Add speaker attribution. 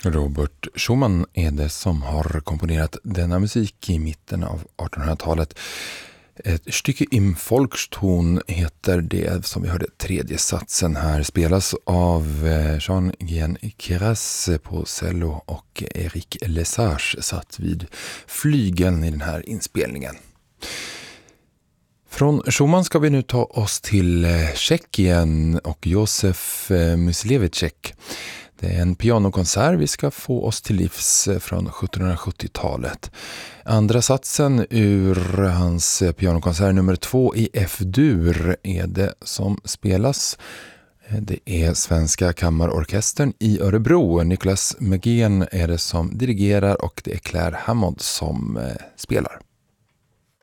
Speaker 1: Robert Schumann är det som har komponerat denna musik i mitten av 1800-talet. Ett stycke im Volkston heter det som vi hörde. Tredje satsen här spelas av Jean-Guyen Queyras på cello och Eric Lesage satt vid flygeln i den här inspelningen. Från Schumann ska vi nu ta oss till Tjeckien och Josef Myslevicek. Det är en pianokonsert vi ska få oss till livs från 1770-talet. Andra satsen ur hans pianokonsert nummer 2 i F-dur är det som spelas. Det är Svenska kammarorkestern i Örebro. Nicholas McGean är det som dirigerar och det är Claire Hammond som spelar.